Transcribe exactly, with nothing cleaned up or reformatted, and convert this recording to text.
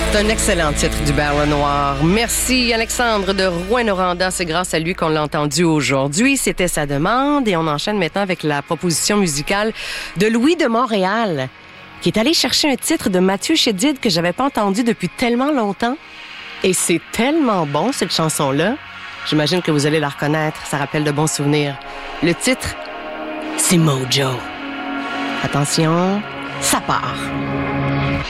C'est un excellent titre d'Hubert Lenoir. Merci Alexandre de Rouyn-Noranda. C'est grâce à lui qu'on l'a entendu aujourd'hui. C'était sa demande et on enchaîne maintenant avec la proposition musicale de Louis de Montréal, qui est allé chercher un titre de Mathieu Chédid que j'avais pas entendu depuis tellement longtemps. Et c'est tellement bon, cette chanson-là. J'imagine que vous allez la reconnaître. Ça rappelle de bons souvenirs. Le titre, c'est Mojo. Attention, ça part.